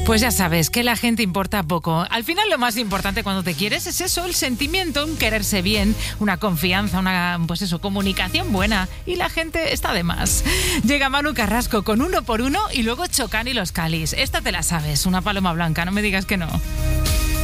Pues ya sabes que la gente importa poco. Al final lo más importante cuando te quieres es eso, el sentimiento, un quererse bien, una confianza, una comunicación buena. Y la gente está de más. Llega Manu Carrasco con Uno por Uno y luego Chocán y los Calis. Esta te la sabes, una paloma blanca, no me digas que no.